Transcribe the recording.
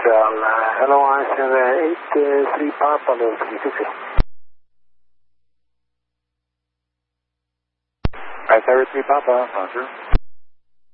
Hello, answer 83 Papa, level 360. Alright, 3 Papa, Roger.